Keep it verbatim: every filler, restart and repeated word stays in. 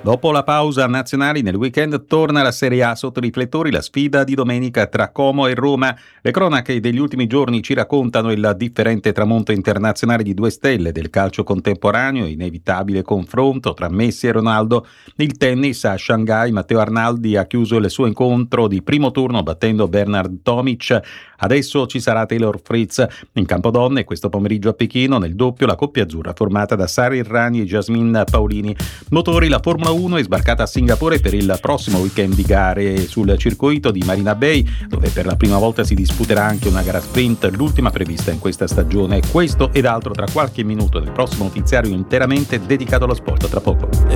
Dopo la pausa nazionali, nel weekend torna la Serie A sotto i riflettori, la sfida di domenica tra Como e Roma. Le cronache degli ultimi giorni ci raccontano il differente tramonto internazionale di due stelle del calcio contemporaneo, inevitabile confronto tra Messi e Ronaldo. Il tennis a Shanghai, Matteo Arnaldi ha chiuso il suo incontro di primo turno battendo Bernard Tomic. Adesso ci sarà Taylor Fritz. In campo donne, questo pomeriggio a Pechino, nel doppio la coppia azzurra formata da Sara Errani e Jasmine Paolini. Motori, la Formula uno è sbarcata a Singapore per il prossimo weekend di gare sul circuito di Marina Bay, dove per la prima volta si disputerà anche una gara sprint, l'ultima prevista in questa stagione. Questo ed altro tra qualche minuto del prossimo notiziario interamente dedicato allo sport. Tra poco.